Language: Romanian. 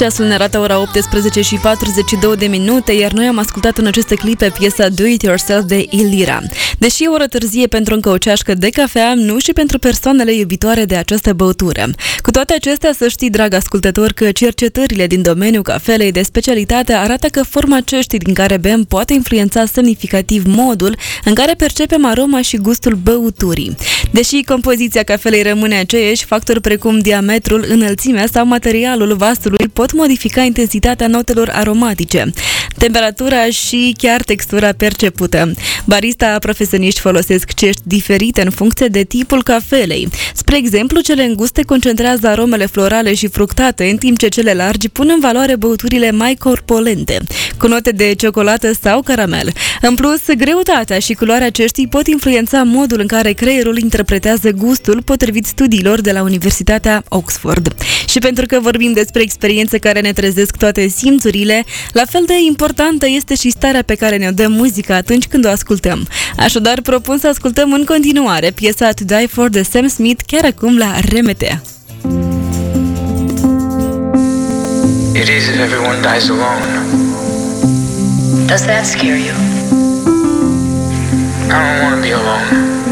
Ceasul ne arată ora 18 și 42 de minute, iar noi am ascultat în aceste clipe piesa Do It Yourself de Ilira. Deși e o oră târzie pentru încă o ceașcă de cafea, nu și pentru persoanele iubitoare de această băutură. Cu toate acestea, să știi, drag ascultător, că cercetările din domeniul cafelei de specialitate arată că forma ceștii din care bem poate influența semnificativ modul în care percepem aroma și gustul băuturii. Deși compoziția cafelei rămâne aceeași, factori precum diametrul, înălțimea sau materialul vasului pot modifica intensitatea notelor aromatice, temperatura și chiar textura percepută. Barista profesioniști folosesc cești diferite în funcție de tipul cafelei. Spre exemplu, cele înguste concentrează aromele florale și fructate, în timp ce cele largi pun în valoare băuturile mai corpulente, cu note de ciocolată sau caramel. În plus, greutatea și culoarea ceștii pot influența modul în care creierul interpretează gustul, potrivit studiilor de la Universitatea Oxford. Și pentru că vorbim despre experiențe care ne trezesc toate simțurile, la fel de importantă este și starea pe care ne-o dă muzica atunci când o ascultăm. Așadar, propun să ascultăm în continuare piesa To Die For de Sam Smith, chiar acum la RMT. It is if everyone dies alone. Does that scare you? I don't want to be alone.